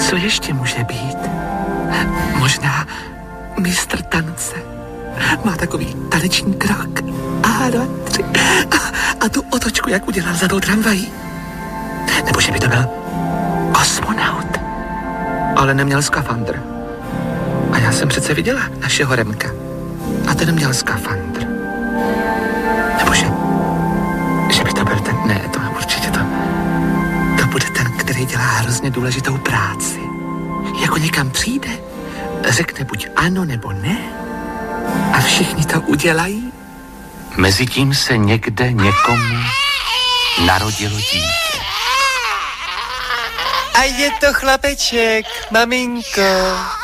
Co ještě může být? Možná mistr tance. Má takový taneční krok. A 2, 3. A tu otočku, jak udělal za tou tramvají. Nebo že by to byl kosmonaut. Ale neměl skafandr. A já jsem přece viděla našeho Remka. A ten měl skafandr. Nebo že by to byl ten... Ne, to určitě to bude ten, který dělá hrozně důležitou práci. Jako někam přijde, řekne buď ano nebo ne a všichni to udělají. Mezitím se někde někomu narodilo dítě. A je to chlapeček, maminko.